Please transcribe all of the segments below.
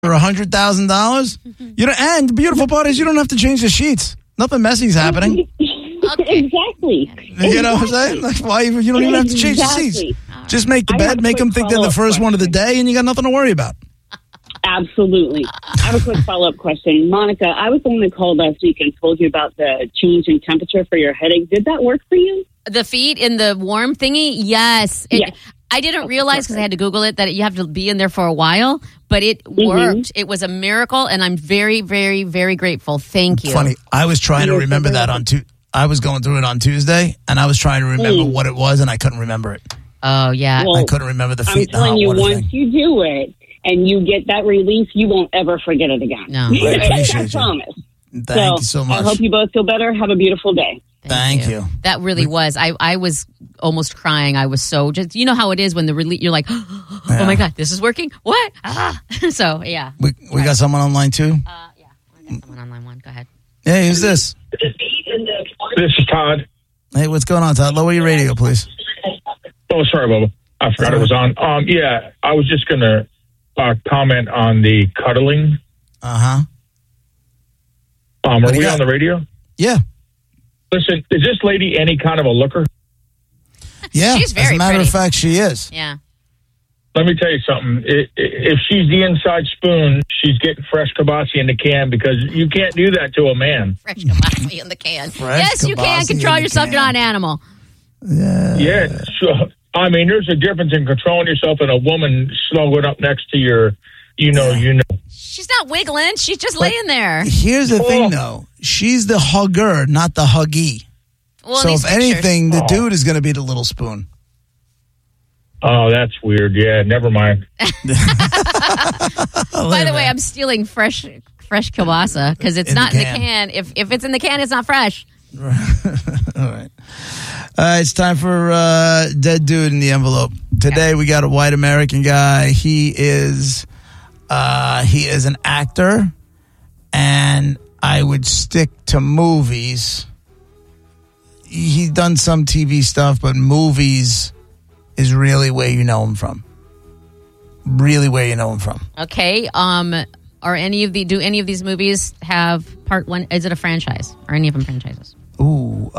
for $100,000. You know, and the beautiful part is you don't have to change the sheets. Nothing messy is happening. Exactly. You know what I'm saying? Like, why you don't even have to change the seats. Just make the bed, make them think they're the first one of the day, and you got nothing to worry about. Absolutely. I have a quick follow-up question. Monica, I was the one that called last week and told you about the change in temperature for your headache. Did that work for you? The feet in the warm thingy? Yes. Yes. I didn't realize, because I had to Google it, that you have to be in there for a while, but it worked. It was a miracle, and I'm very, very, very grateful. Thank you. Funny. I was trying to remember that I was going through it on Tuesday, and I was trying to remember what it was, and I couldn't remember it. Oh, yeah. Well, I couldn't remember the feet. I'm telling you, once you do it and you get that relief, you won't ever forget it again. No. I appreciate I promise. Thank you so much. I hope you both feel better. Have a beautiful day. Thank you. That really was. I was almost crying. I was so just, you know how it is when the relief, you're like, oh my God, this is working? What? So, yeah. We got someone online too? Yeah. We got someone online one. Go ahead. Hey, who's this? This is Todd. Hey, what's going on, Todd? Lower your radio, please. Oh, sorry, Bubba. I forgot it was on. Yeah, I was just going to comment on the cuddling. Uh-huh. Are we on the radio? Yeah. Listen, is this lady any kind of a looker? Yeah, she's very as a matter pretty. of fact, she is. Yeah. Let me tell you something. If she's the inside spoon, she's getting fresh kibasi in the can, because you can't do that to a man. Fresh kibasi in the can. Yes, you can. kibasi Control in the yourself. can. You're not an animal. Yeah, sure. I mean, there's a difference in controlling yourself and a woman snuggled up next to your, you know. She's not wiggling. She's just laying there. Here's the thing, though. She's the hugger, not the huggy. Well, So these if pictures- anything, the dude is going to be the little spoon. Oh, that's weird. Yeah, never mind. By the way, I'm stealing fresh kielbasa because it's not in the can. If it's in the can, it's not fresh. All right. It's time for Dead Dude in the Envelope. Today we got a white American guy. He is an actor, and I would stick to movies. He's done some TV stuff, but movies is really where you know him from. Really where you know him from. Okay. Do any of these movies have part one? Is it a franchise? Are any of them franchises? Ooh,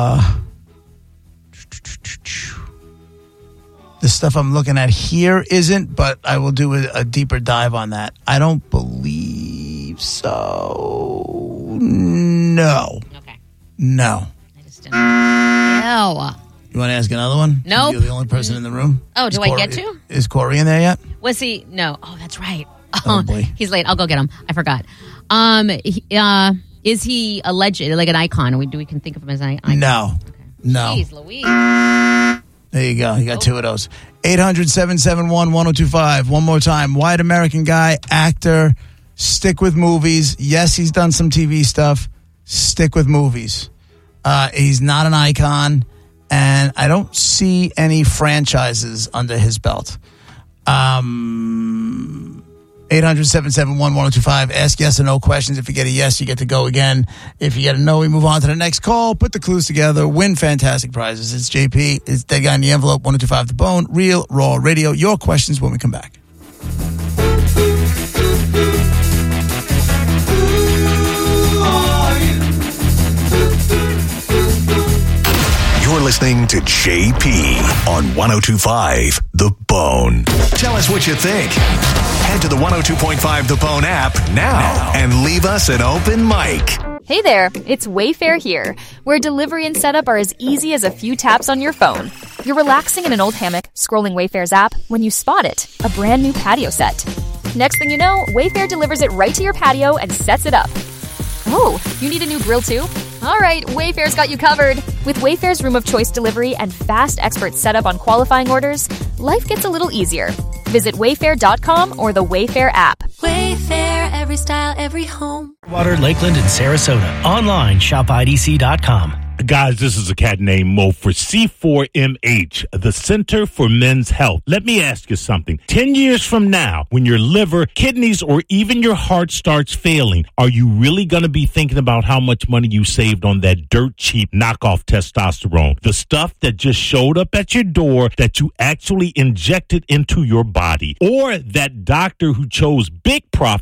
the stuff I'm looking at here isn't, but I will do a deeper dive on that. I don't believe so. No. Okay. No. I just didn't. Ew. You want to ask another one? Nope. You're the only person in the room. Oh, do I get to? Is Corey in there yet? Was he? No. Oh, that's right. Oh, boy. He's late. I'll go get him. I forgot. Is he a legend, like an icon? Do we can think of him as an icon? No. Okay. No. Jeez, Louise. There you go. You got two of those. 800-771-1025. One more time. White American guy, actor, stick with movies. Yes, he's done some TV stuff. Stick with movies. He's not an icon, and I don't see any franchises under his belt. 800-771-1025. Ask yes or no questions. If you get a yes, you get to go again. If you get a no, we move on to the next call. Put the clues together. Win fantastic prizes. It's JP. It's Dead Guy in the Envelope. 1025 The Bone. Real Raw Radio. Your questions when we come back. You're listening to JP on 102.5 The Bone. Tell us what you think. Head to the 102.5 The Bone app now and leave us an open mic. Hey there, it's Wayfair here, where delivery and setup are as easy as a few taps on your phone. You're relaxing in an old hammock, scrolling Wayfair's app, when you spot it, a brand new patio set. Next thing you know, Wayfair delivers it right to your patio and sets it up. Oh, you need a new grill too? All right, Wayfair's got you covered. With Wayfair's Room of Choice delivery and fast expert setup on qualifying orders, life gets a little easier. Visit wayfair.com or the Wayfair app. Wayfair, every style, every home. Water, Lakeland, and Sarasota. Online, shopidc.com. Guys, this is a cat named Mo for C4MH, the Center for Men's Health. Let me ask you something. 10 years from now, when your liver, kidneys, or even your heart starts failing, are you really going to be thinking about how much money you saved on that dirt cheap knockoff testosterone? The stuff that just showed up at your door that you actually injected into your body? Or that doctor who chose big profit